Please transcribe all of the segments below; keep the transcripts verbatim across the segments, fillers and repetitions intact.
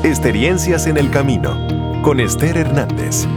Experiencias en el Camino, con Esther Hernández.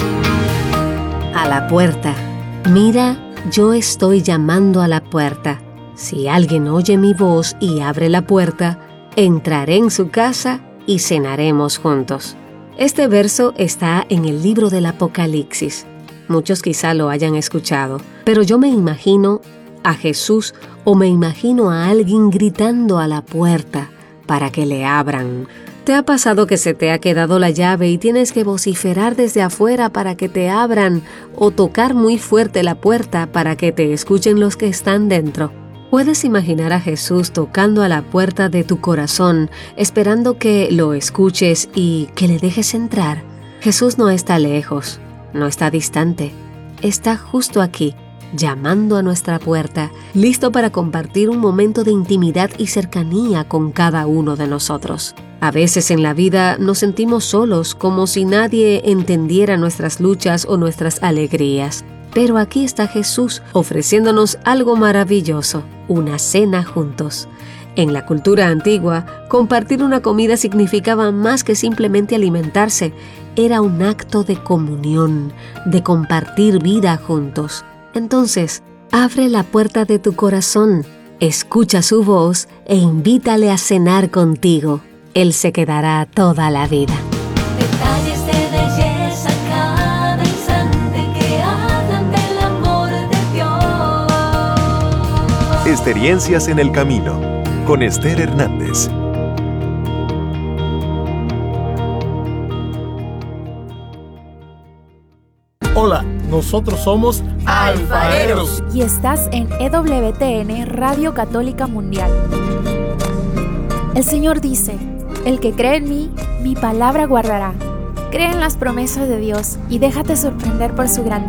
A la puerta. Mira, yo estoy llamando a la puerta. Si alguien oye mi voz y abre la puerta, entraré en su casa y cenaremos juntos. Este verso está en el libro del Apocalipsis. Muchos quizá lo hayan escuchado, pero yo me imagino a Jesús o me imagino a alguien gritando a la puerta para que le abran. ¿Te ha pasado que se te ha quedado la llave y tienes que vociferar desde afuera para que te abran o tocar muy fuerte la puerta para que te escuchen los que están dentro? ¿Puedes imaginar a Jesús tocando a la puerta de tu corazón, esperando que lo escuches y que le dejes entrar? Jesús no está lejos, no está distante, está justo aquí, llamando a nuestra puerta, listo para compartir un momento de intimidad y cercanía con cada uno de nosotros. A veces en la vida nos sentimos solos, como si nadie entendiera nuestras luchas o nuestras alegrías. Pero aquí está Jesús ofreciéndonos algo maravilloso, una cena juntos. En la cultura antigua, compartir una comida significaba más que simplemente alimentarse. Era un acto de comunión, de compartir vida juntos. Entonces, abre la puerta de tu corazón, escucha su voz e invítale a cenar contigo. Él se quedará toda la vida. Detalles de belleza cada instante que hablan del amor de Dios. Experiencias en el Camino, con Esther Hernández. Hola, nosotros somos Alfareros. Y estás en E W T N Radio Católica Mundial. El Señor dice: el que cree en mí, mi palabra guardará. Cree en las promesas de Dios y déjate sorprender por su grandeza.